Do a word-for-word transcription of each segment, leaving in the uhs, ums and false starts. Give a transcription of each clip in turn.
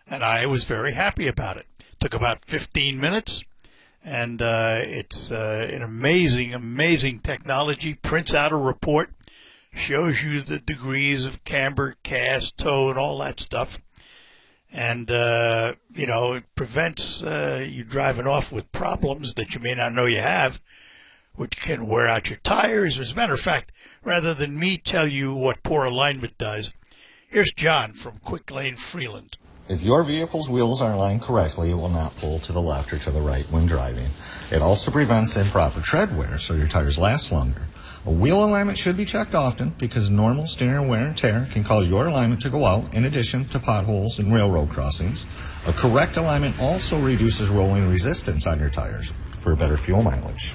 and I was very happy about it. Took about fifteen minutes, and uh, it's uh, an amazing, amazing technology. Prints out a report, shows you the degrees of camber, cast, toe, and all that stuff. And, uh, you know, it prevents uh, you driving off with problems that you may not know you have, which can wear out your tires. As a matter of fact, rather than me tell you what poor alignment does, here's John from Quick Lane Freeland. If your vehicle's wheels are aligned correctly, it will not pull to the left or to the right when driving. It also prevents improper tread wear, so your tires last longer. A wheel alignment should be checked often because normal steering wear and tear can cause your alignment to go out in addition to potholes and railroad crossings. A correct alignment also reduces rolling resistance on your tires for better fuel mileage.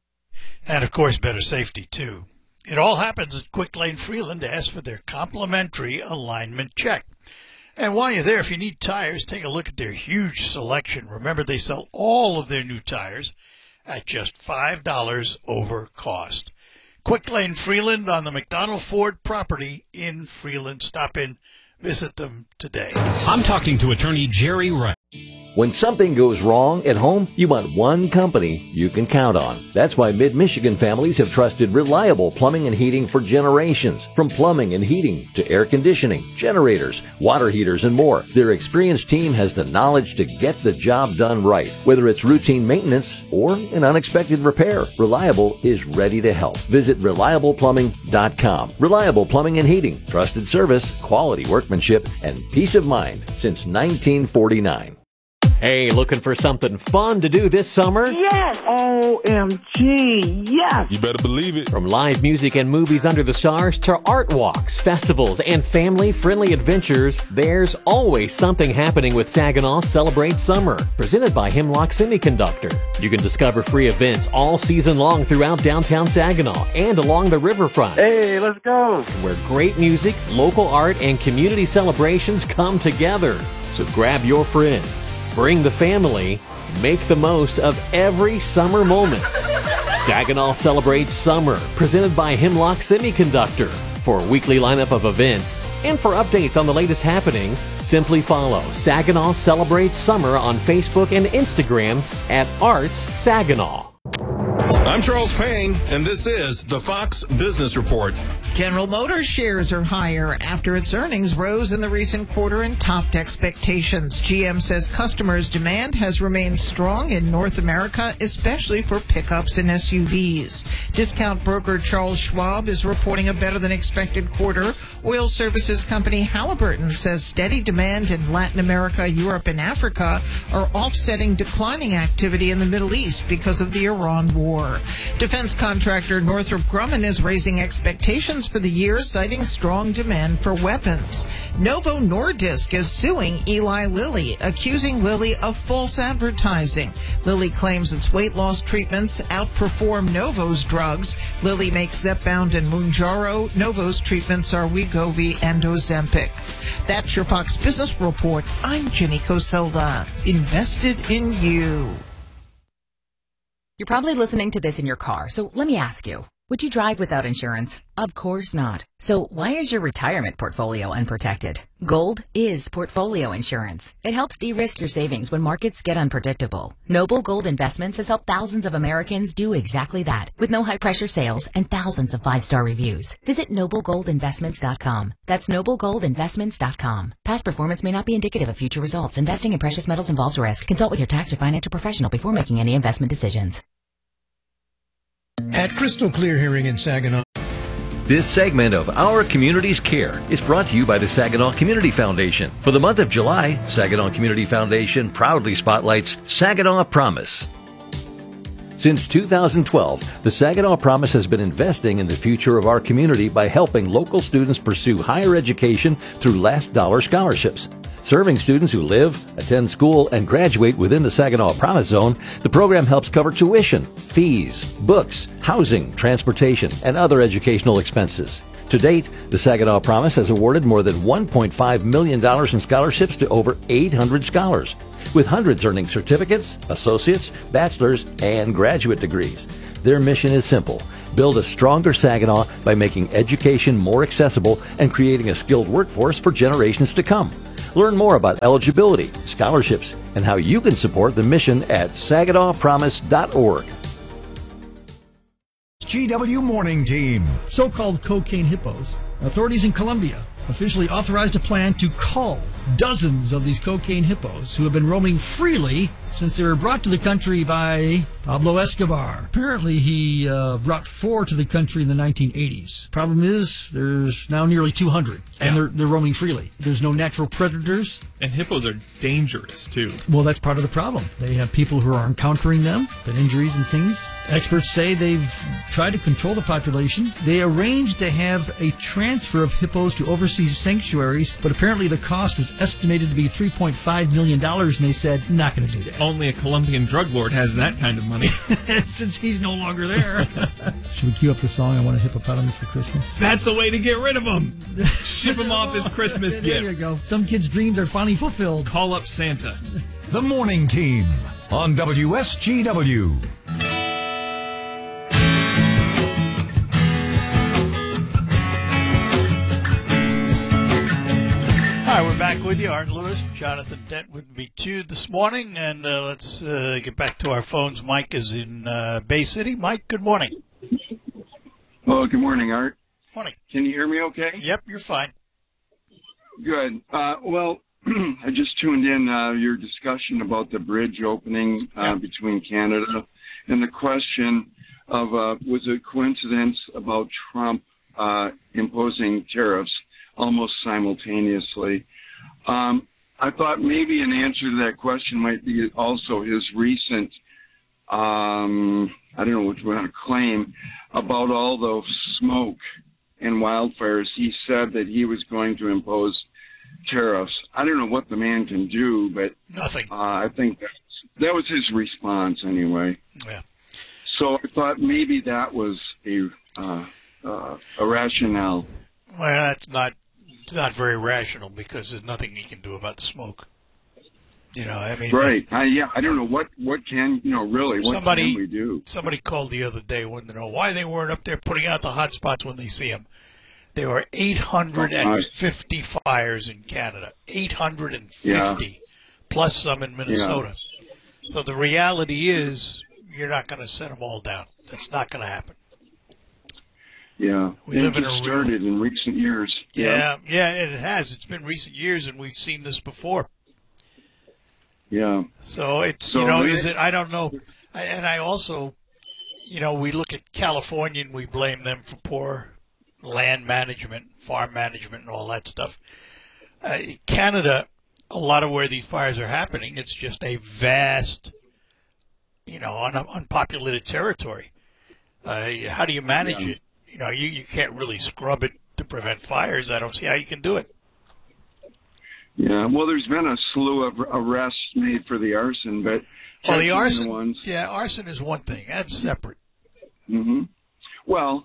And, of course, better safety, too. It all happens at Quick Lane Freeland to ask for their complimentary alignment check. And while you're there, if you need tires, take a look at their huge selection. Remember, they sell all of their new tires at just five dollars over cost. Quick Lane Freeland on the McDonald Ford property in Freeland. Stop in, visit them today. I'm talking to attorney Jerry Wright. When something goes wrong at home, you want one company you can count on. That's why Mid-Michigan families have trusted reliable plumbing and heating for generations. From plumbing and heating to air conditioning, generators, water heaters, and more, their experienced team has the knowledge to get the job done right. Whether it's routine maintenance or an unexpected repair, Reliable is ready to help. Visit reliable plumbing dot com. Reliable Plumbing and Heating. Trusted service, quality workmanship, and peace of mind since nineteen forty-nine. Hey, looking for something fun to do this summer? Yes! O M G, yes! You better believe it. From live music and movies under the stars to art walks, festivals, and family-friendly adventures, there's always something happening with Saginaw Celebrate Summer, presented by Hemlock Semiconductor. You can discover free events all season long throughout downtown Saginaw and along the riverfront. Hey, let's go! Where great music, local art, and community celebrations come together. So grab your friends. Bring the family, make the most of every summer moment. Saginaw Celebrates Summer, presented by Hemlock Semiconductor. For a weekly lineup of events and for updates on the latest happenings, simply follow Saginaw Celebrates Summer on Facebook and Instagram at Arts Saginaw. I'm Charles Payne, and this is the Fox Business Report. General Motors shares are higher after its earnings rose in the recent quarter and topped expectations. G M says customers' demand has remained strong in North America, especially for pickups and S U Vs. Discount broker Charles Schwab is reporting a better-than-expected quarter. Oil services company Halliburton says steady demand in Latin America, Europe, and Africa are offsetting declining activity in the Middle East because of the Iran war. Defense contractor Northrop Grumman is raising expectations for the year, citing strong demand for weapons. Novo Nordisk is suing Eli Lilly, accusing Lilly of false advertising. Lilly claims its weight loss treatments outperform Novo's drugs. Lilly makes Zepbound and Mounjaro. Novo's treatments are Wegovy and Ozempic. That's your Fox Business Report. I'm Jenny Coselda. Invested in you. You're probably listening to this in your car, so let me ask you, would you drive without insurance? Of course not. So why is your retirement portfolio unprotected? Gold is portfolio insurance. It helps de-risk your savings when markets get unpredictable. Noble Gold Investments has helped thousands of Americans do exactly that, with no high-pressure sales and thousands of five-star reviews. Visit noble gold investments dot com. That's noble gold investments dot com. Past performance may not be indicative of future results. Investing in precious metals involves risk. Consult with your tax or financial professional before making any investment decisions. At Crystal Clear Hearing in Saginaw. This segment of Our Community's Care is brought to you by the Saginaw Community Foundation. For the month of July, Saginaw Community Foundation proudly spotlights Saginaw Promise. Since two thousand twelve, the Saginaw Promise has been investing in the future of our community by helping local students pursue higher education through last dollar scholarships. Serving students who live, attend school, and graduate within the Saginaw Promise Zone, the program helps cover tuition, fees, books, housing, transportation, and other educational expenses. To date, the Saginaw Promise has awarded more than one point five million dollars in scholarships to over eight hundred scholars, with hundreds earning certificates, associates, bachelor's, and graduate degrees. Their mission is simple: build a stronger Saginaw by making education more accessible and creating a skilled workforce for generations to come. Learn more about eligibility, scholarships, and how you can support the mission at Saginaw Promise dot org. G W Morning Team. So-called cocaine hippos. Authorities in Colombia officially authorized a plan to cull dozens of these cocaine hippos who have been roaming freely since they were brought to the country by Pablo Escobar. Apparently, he uh, brought four to the country in the nineteen eighties. Problem is, there's now nearly two hundred, and they're, they're roaming freely. There's no natural predators. And hippos are dangerous, too. Well, that's part of the problem. They have people who are encountering them, got injuries and things. Experts say they've tried to control the population. They arranged to have a transfer of hippos to overseas sanctuaries, but apparently the cost was estimated to be three point five million dollars, and they said, not going to do that. Only a Colombian drug lord has that kind of money. Since he's no longer there. Should we cue up the song, I Want a Hippopotamus for Christmas? That's a way to get rid of them. Ship them off as Christmas there gifts. There you go. Some kids' dreams are finally fulfilled. Call up Santa. The Morning Team on W S G W. Hi, we're back with you. Art Lewis, Jonathan Dent with me too this morning, and uh, let's uh, get back to our phones. Mike is in uh, Bay City. Mike, good morning. Oh, good morning, Art. Morning. Can you hear me okay? Yep, you're fine. Good. Uh, well, I just tuned in uh, your discussion about the bridge opening uh, yep. between Canada, and the question of uh, was it coincidence about Trump uh, imposing tariffs almost simultaneously. Um, I thought maybe an answer to that question might be also his recent, um, I don't know what you want to claim, about all the smoke and wildfires. He said that he was going to impose tariffs. I don't know what the man can do, but nothing. Uh, I think that's, that was his response anyway. Yeah. So I thought maybe that was a uh, uh, a rationale. Well, that's not it's not very rational because there's nothing he can do about the smoke. You know, I mean, right? Uh, yeah, I don't know what what can you know really what somebody, can we do? Somebody called the other day, wanted to know why they weren't up there putting out the hot spots when they see them. There were eight hundred fifty fires in Canada, eight hundred fifty, yeah. plus some in Minnesota. Yeah. So the reality is, you're not going to set them all down. That's not going to happen. Yeah, we it live in just a started in recent years. Yeah, yeah, yeah, it has. It's been recent years, and we've seen this before. Yeah. So it's so you know, it, is it? I don't know. I, and I also, you know, we look at California and we blame them for poor land management, farm management, and all that stuff. Uh, Canada, a lot of where these fires are happening, it's just a vast, you know, un- unpopulated territory. Uh, how do you manage yeah. it? You know, you, you can't really scrub it to prevent fires. I don't see how you can do it. Yeah, well, there's been a slew of arrests made for the arson, but well, the arson, the ones, yeah, arson is one thing. That's separate. Mm-hmm. Well,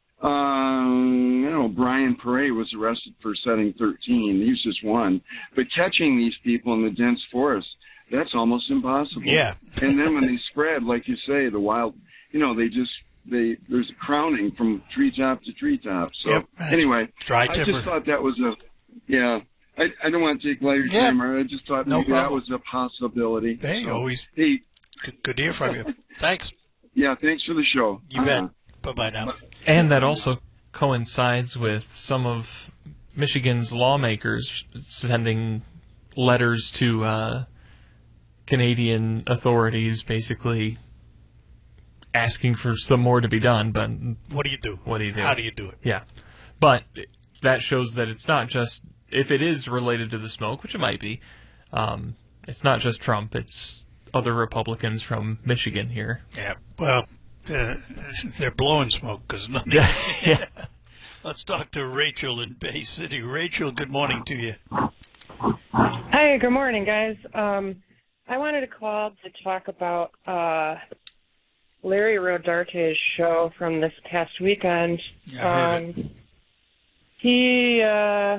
um, you know, Brian Perret was arrested for setting thirteen. He's just one, but catching these people in the dense forest, that's almost impossible. Yeah. And then when they spread, like you say, the wild, you know, they just. They, there's a crowning from treetop to treetop. So yep, anyway, dry I timber. just thought that was a, yeah. I, I don't want to take later yeah. time. I just thought no maybe problem. that was a possibility. Hey, so, always. Hey, good, good to hear from you. Thanks. Yeah, thanks for the show. You uh-huh. bet. Bye bye now. And that also coincides with some of Michigan's lawmakers sending letters to uh, Canadian authorities, basically asking for some more to be done. But what do you do? What do you do? How do you do it? Yeah, but that shows that it's not just, if it is related to the smoke, which it might be, um, it's not just Trump. It's other Republicans from Michigan here. Yeah, well, uh, they're blowing smoke because nothing. yeah. Let's talk to Rachel in Bay City. Rachel, good morning to you. Hi, good morning, guys. Um, I wanted to call to talk about uh, Larry Rodarte's show from this past weekend. Yeah, I heard um, it. He, uh,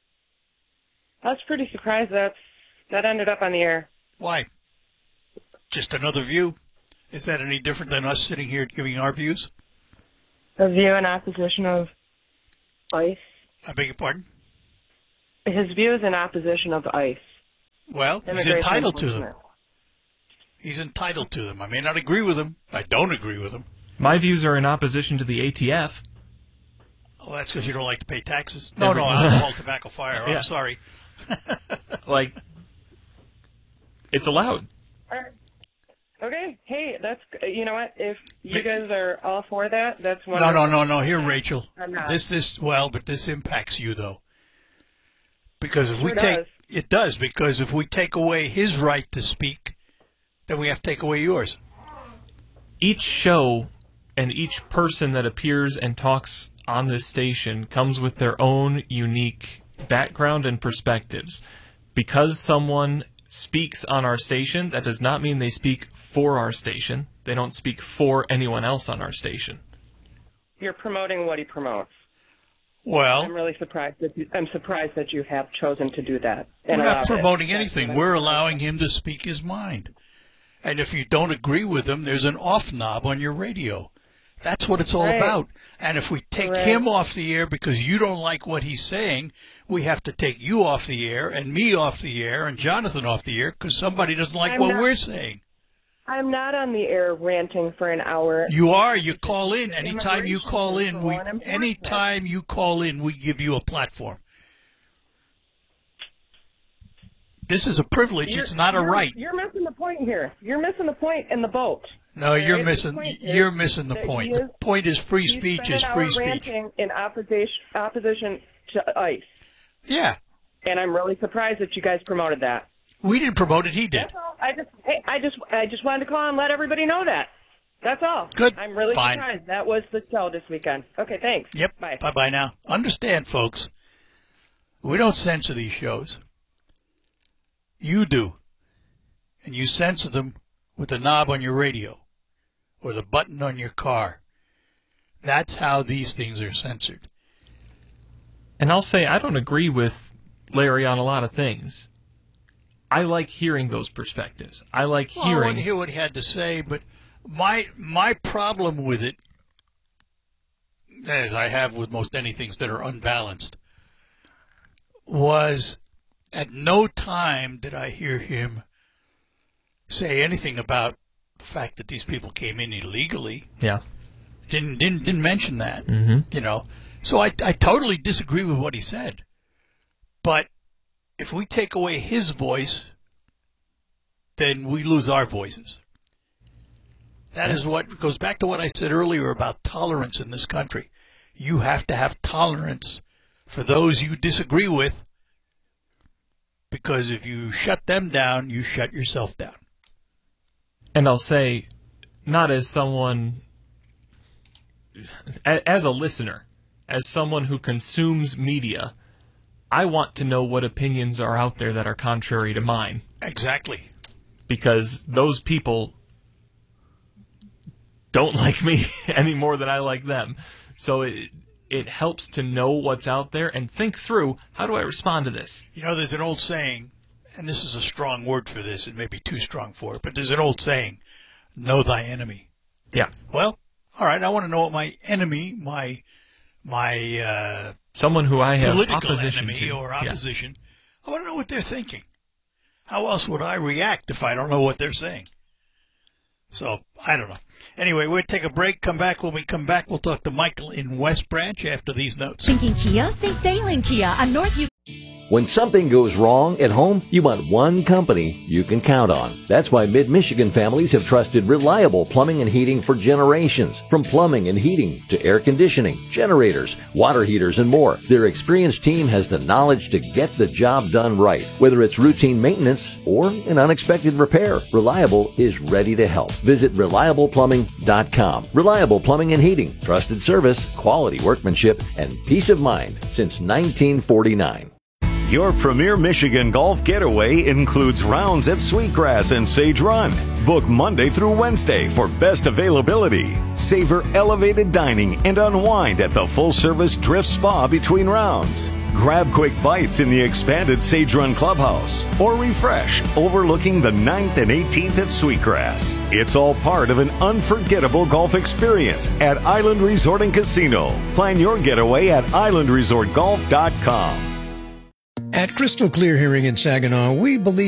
I was pretty surprised that that ended up on the air. Why? Just another view? Is that any different than us sitting here giving our views? A view in opposition of ICE. I beg your pardon? his views in opposition of ICE. Well, he's Immigration entitled to them. enforcement. He's entitled to them. I may not agree with him. I don't agree with him. My views are in opposition to the A T F. Oh, that's because you don't like to pay taxes? No, no, alcohol, tobacco, fire. Yeah. I'm sorry. Like, it's allowed. All right. Okay. Hey, that's you know what? If you guys are all for that, that's No, wonderful. no, no, no. Here, Rachel. I'm not. This, this, well, but this impacts you, though. Because if Sure we take, does. it does, because if we take away his right to speak, then we have to take away yours. Each show and each person that appears and talks on this station comes with their own unique background and perspectives. Because someone speaks on our station, that does not mean they speak for our station. They don't speak for anyone else on our station. You're promoting what he promotes. Well, I'm really surprised that you, I'm surprised that you have chosen to do that. and We're allowed not it. promoting anything. We're allowing him to speak his mind. And if you don't agree with him, there's an off knob on your radio. That's what it's all Right. about. And if we take Right. him off the air because you don't like what he's saying, we have to take you off the air and me off the air and Jonathan off the air because somebody doesn't like I'm what not- we're saying. I'm not on the air ranting for an hour. You are. You call in. Anytime you call in, Immigration we is so unimportant. anytime you call in, we give you a platform. This is a privilege. You're- It's not a you're- right. You're missing the point here. You're missing the point in the boat. No, you're Right? The missing. point is You're missing the that point. he The is- point is free he speech spent is an free hour speech. ranting in opposition opposition to ICE, Yeah, and I'm really surprised that you guys promoted that. we didn't promote it. He did. That's all. I just, hey, I just, I just wanted to call and let everybody know that. That's all. Good. I'm really Fine. surprised that was the show this weekend. Okay, thanks. Yep. Bye. Bye bye now. Understand, folks. We don't censor these shows. You do, and you censor them with the knob on your radio or the button on your car. That's how these things are censored. And I'll say I don't agree with Larry on a lot of things. I like hearing those perspectives. I like Well, I hearing. want to hear what he had to say, but my my problem with it, as I have with most anything that are unbalanced, was at no time did I hear him say anything about the fact that these people came in illegally. Yeah. Didn't didn't didn't mention that. Mm-hmm. You know, so I I totally disagree with what he said. But if we take away his voice, then we lose our voices. That is what goes back to what I said earlier about tolerance in this country. You have to have tolerance for those you disagree with, because if you shut them down, you shut yourself down. And I'll say, not as someone, a- as a listener, as someone who consumes media, I want to know what opinions are out there that are contrary to mine. Exactly. Because those people don't like me any more than I like them. So it, it helps to know what's out there and think through, how do I respond to this? You know, there's an old saying, and this is a strong word for this, it may be too strong for it, but there's an old saying, know thy enemy. Yeah. Well, all right, I want to know what my enemy, my my uh, Someone who I have political opposition enemy to. or Yeah. opposition, I want to know what they're thinking. How else would I react if I don't know what they're saying? So, I don't know. Anyway, we'll take a break, come back. When we come back, we'll talk to Michael in West Branch after these notes. Thinking Kia? Think Thalen Kia on Northview. When something goes wrong at home, you want one company you can count on. That's why Mid-Michigan families have trusted reliable plumbing and heating for generations. From plumbing and heating to air conditioning, generators, water heaters, and more. Their experienced team has the knowledge to get the job done right. Whether it's routine maintenance or an unexpected repair, Reliable is ready to help. Visit reliable plumbing dot com. Reliable Plumbing and Heating. Trusted service, quality workmanship, and peace of mind since nineteen forty-nine. Your premier Michigan golf getaway includes rounds at Sweetgrass and Sage Run. Book Monday through Wednesday for best availability. Savor elevated dining and unwind at the full-service Drift Spa between rounds. Grab quick bites in the expanded Sage Run Clubhouse or refresh overlooking the ninth and eighteenth at Sweetgrass. It's all part of an unforgettable golf experience at Island Resort and Casino. Plan your getaway at island resort golf dot com. At Crystal Clear Hearing in Saginaw, we believe